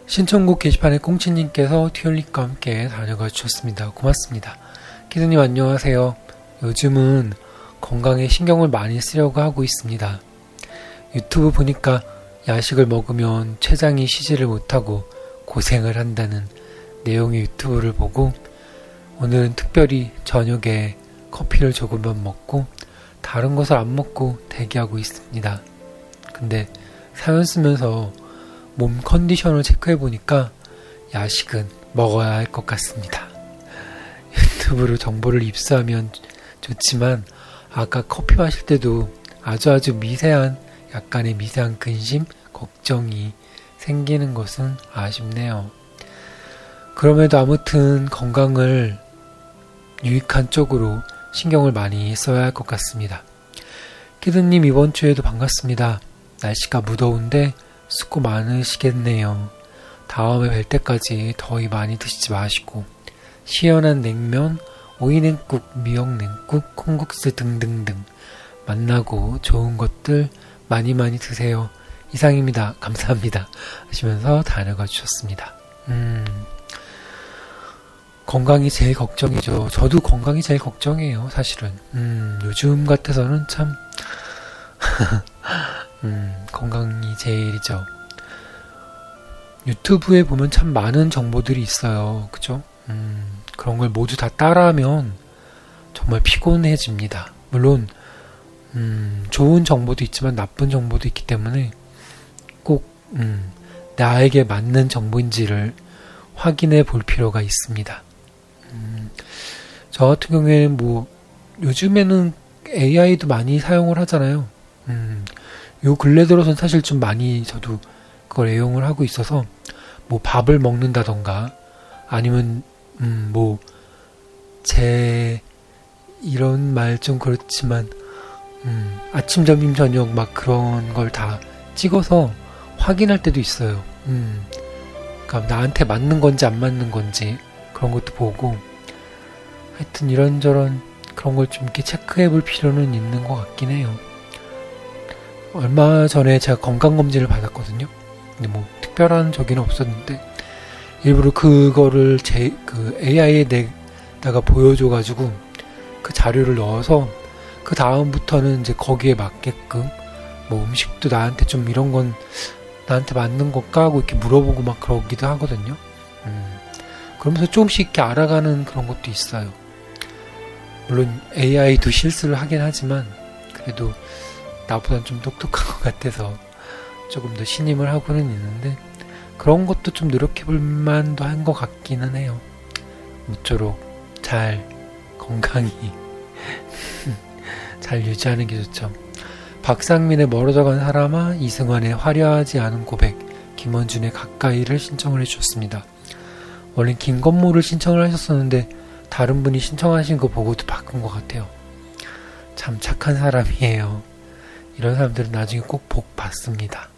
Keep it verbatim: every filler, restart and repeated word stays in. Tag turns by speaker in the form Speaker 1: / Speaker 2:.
Speaker 1: 신청곡 게시판에 꽁치님께서 튜얼립과 함께 다녀가 주셨습니다. 고맙습니다. 키드님 안녕하세요. 요즘은 건강에 신경을 많이 쓰려고 하고 있습니다. 유튜브 보니까 야식을 먹으면 췌장이 쉬지를 못하고 고생을 한다는 내용의 유튜브를 보고 오늘은 특별히 저녁에 커피를 조금만 먹고 다른 것을 안 먹고 대기하고 있습니다. 근데 사연 쓰면서 몸 컨디션을 체크해보니까 야식은 먹어야 할 것 같습니다. 유튜브로 정보를 입수하면 좋지만 아까 커피 마실 때도 아주 아주 미세한 약간의 미세한 근심, 걱정이 생기는 것은 아쉽네요. 그럼에도 아무튼 건강을 유익한 쪽으로 신경을 많이 써야 할 것 같습니다. 키드님 이번 주에도 반갑습니다. 날씨가 무더운데 수고 많으시겠네요. 다음에 뵐 때까지 더위 많이 드시지 마시고 시원한 냉면, 오이냉국, 미역냉국, 콩국수 등등등 맛나고 좋은 것들 많이 많이 드세요. 이상입니다. 감사합니다. 하시면서 다녀가 주셨습니다. 음, 건강이 제일 걱정이죠. 저도 건강이 제일 걱정이에요. 사실은 음, 요즘 같아서는 참 음, 건강이 제일이죠. 유튜브에 보면 참 많은 정보들이 있어요. 그죠? 음, 그런 걸 모두 다 따라하면 정말 피곤해집니다. 물론 음, 좋은 정보도 있지만 나쁜 정보도 있기 때문에 꼭 음, 나에게 맞는 정보인지를 확인해 볼 필요가 있습니다. 음, 저 같은 경우에는 뭐 요즘에는 에이아이도 많이 사용을 하잖아요. 음, 요 근래 들어서는 사실 좀 많이 저도 그걸 애용을 하고 있어서 뭐 밥을 먹는다던가 아니면 음, 뭐 제 이런 말 좀 그렇지만 음, 아침 점심 저녁 막 그런 걸 다 찍어서 확인할 때도 있어요. 음, 그러니까 나한테 맞는 건지 안 맞는 건지 그런 것도 보고 하여튼 이런저런 그런 걸 좀 이렇게 체크해 볼 필요는 있는 것 같긴 해요. 얼마 전에 제가 건강검진을 받았거든요. 근데 뭐 특별한 적은 없었는데 일부러 그거를 제 그 에이아이에 내다가 보여줘가지고 그 자료를 넣어서 그 다음부터는 이제 거기에 맞게끔 뭐 음식도 나한테 좀 이런 건 나한테 맞는 걸까 하고 이렇게 물어보고 막 그러기도 하거든요. 음, 그러면서 조금씩 이렇게 알아가는 그런 것도 있어요. 물론 에이아이도 실수를 하긴 하지만 그래도 나보단 좀 똑똑한 것 같아서 조금 더 신임을 하고는 있는데 그런 것도 좀 노력해볼 만도 한 것 같기는 해요. 모쪼록 잘 건강히 잘 유지하는 게 좋죠. 박상민의 멀어져간 사람아, 이승환의 화려하지 않은 고백, 김원준의 가까이를 신청을 해주셨습니다. 원래 김건모를 신청을 하셨었는데 다른 분이 신청하신 거 보고도 바꾼 것 같아요. 참 착한 사람이에요. 이런 사람들은 나중에 꼭 복 받습니다.